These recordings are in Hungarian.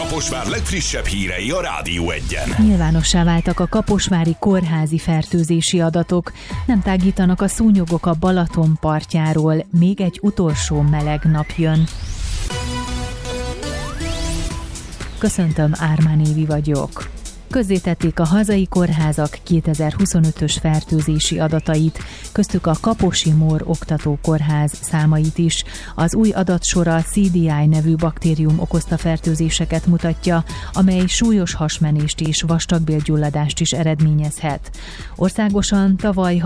Kaposvár legfrissebb hírei a Rádió Egyen. Nyilvánossá váltak a kaposvári kórházi fertőzési adatok. Nem tágítanak a szúnyogok a Balaton partjáról. Még egy utolsó meleg nap jön. Köszöntöm, Ármán Évi vagyok. Közzétették a hazai kórházak 2025-ös fertőzési adatait, köztük a Kaposi Mór Oktatókórház számait is. Az új adatsor a CDI nevű baktérium okozta fertőzéseket mutatja, amely súlyos hasmenést és vastagbélgyulladást is eredményezhet. Országosan tavaly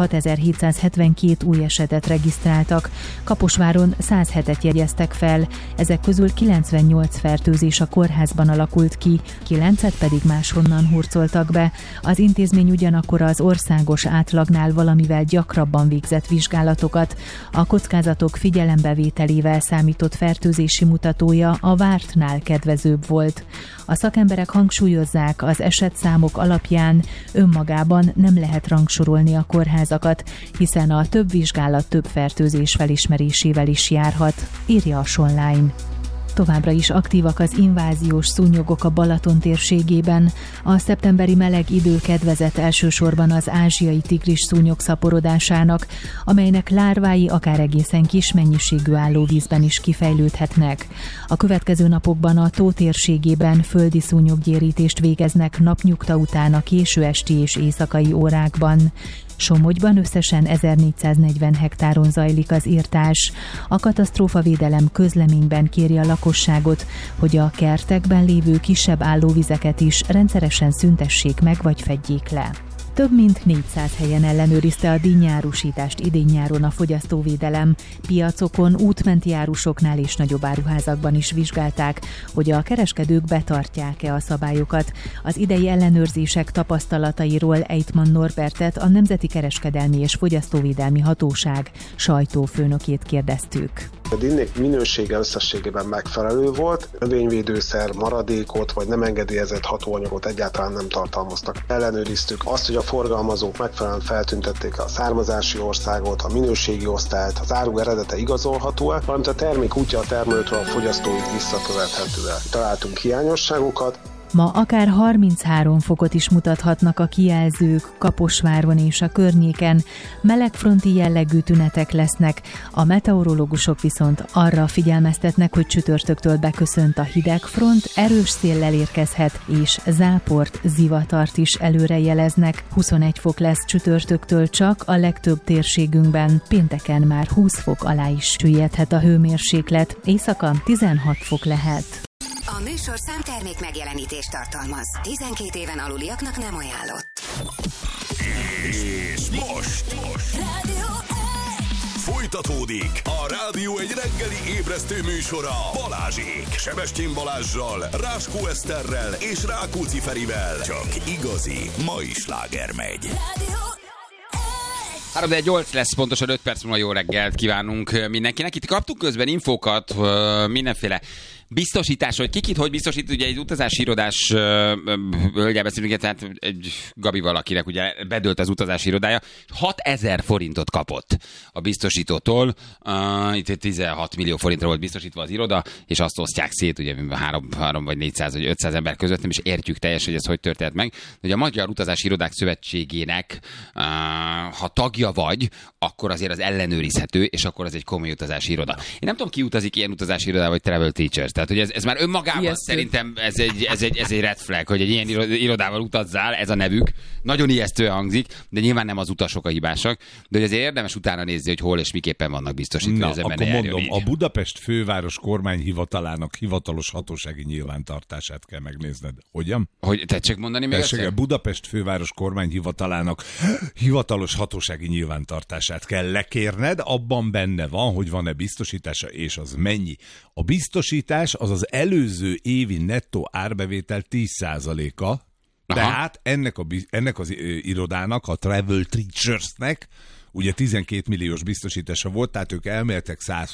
6772 új esetet regisztráltak, Kaposváron 107-et jegyeztek fel, ezek közül 98 fertőzés a kórházban alakult ki, 9-et pedig máshonnan hurcoltak be. Az intézmény ugyanakkor az országos átlagnál valamivel gyakrabban végzett vizsgálatokat. A kockázatok figyelembevételével számított fertőzési mutatója a vártnál kedvezőbb volt. A szakemberek hangsúlyozzák, az esetszámok alapján önmagában nem lehet rangsorolni a kórházakat, hiszen a több vizsgálat több fertőzés felismerésével is járhat, írja a Sonline. Továbbra is aktívak az inváziós szúnyogok a Balaton térségében. A szeptemberi meleg idő kedvezett elsősorban az ázsiai tigris szúnyog szaporodásának, amelynek lárvái akár egészen kis mennyiségű állóvízben is kifejlődhetnek. A következő napokban a tó térségében földi szúnyoggyérítést végeznek napnyugta után a késő esti és éjszakai órákban. Somogyban összesen 1440 hektáron zajlik az irtás. A katasztrófavédelem közleményben kéri a lakosságot, hogy a kertekben lévő kisebb állóvizeket is rendszeresen szüntessék meg vagy fedjék le. Több mint 400 helyen ellenőrizte a díjnyárusítást idén-nyáron a fogyasztóvédelem. Piacokon, útmenti árusoknál és nagyobb áruházakban is vizsgálták, hogy a kereskedők betartják-e a szabályokat. Az idei ellenőrzések tapasztalatairól Eitman Norbertet, a Nemzeti Kereskedelmi és Fogyasztóvédelmi Hatóság sajtófőnökét kérdeztük. A dinnék minősége összességében megfelelő volt, növényvédőszer, maradékot vagy nem engedélyezett hatóanyagot egyáltalán nem tartalmaztak. Ellenőriztük azt, hogy a forgalmazók megfelelően feltüntették a származási országot, a minőségi osztályt, az áru eredete igazolható-e, valamint a termék útja a termelőtől a fogyasztóig visszakövethető-e. Találtunk hiányosságokat. Ma akár 33 fokot is mutathatnak a kijelzők Kaposváron és a környéken. Melegfronti jellegű tünetek lesznek, a meteorológusok viszont arra figyelmeztetnek, hogy csütörtöktől beköszönt a hideg front, erős széllel érkezhet, és záport, zivatart is előrejeleznek. 21 fok lesz csütörtöktől csak a legtöbb térségünkben, pénteken már 20 fok alá is süllyedhet a hőmérséklet, éjszaka 16 fok lehet. A műsorszám termék megjelenítést tartalmaz. 12 éven aluliaknak nem ajánlott. És most Rádió folytatódik a Rádió egy reggeli ébresztő műsora Balázsék. Sebestyén Balázssal, Ráskó Eszterrel és Rákóczi Ferivel. Csak igazi mai sláger megy. Rádió 3-8 lesz, pontosan 5 perc múlva jó reggelt kívánunk mindenkinek. Itt kaptunk közben infókat, mindenféle biztosítás, hogy kikit hogy biztosít, ugye egy utazási irodás hölgyel beszélünk, tehát egy Gabi valakinek ugye bedőlt az utazási irodája, 6000 forintot kapott a biztosítótól, itt 16 millió forintra volt biztosítva az iroda, és azt osztják szét, ugye 3 vagy 400 vagy 500 ember között, nem is értjük teljes, hogy ez hogy történt meg. Ugye a Magyar Utazási Irodák Szövetségének, ha tagja vagy, akkor azért az ellenőrizhető, és akkor az egy komoly utazási iroda. Én nem tudom, ki utazik ilyen utazási irodával, vagy travel teachers. Tehát, hogy ez már önmagában ijesztő. Szerintem ez egy red flag, hogy egy ilyen irodával utazzál, ez a nevük. Nagyon ijesztően hangzik, de nyilván nem az utasok a hibásak, de azért érdemes utána nézni, hogy hol és miképpen vannak biztosítva. Na, akkor mondom, a Budapest főváros kormányhivatalának hivatalos hatósági nyilvántartását kell megnézned. Hogyan? Hogy tetszik mondani még egyszer? A Budapest főváros kormányhivatalának hivatalos hatósági nyilvántartását kell lekérned, abban benne van, hogy van-e biztosítása, és az mennyi. A biztosítás az az előző évi nettó árbevétel 10%-a, tehát ennek az irodának, a Travel Teachersnek ugye 12 milliós biztosítása volt, tehát ők elméltek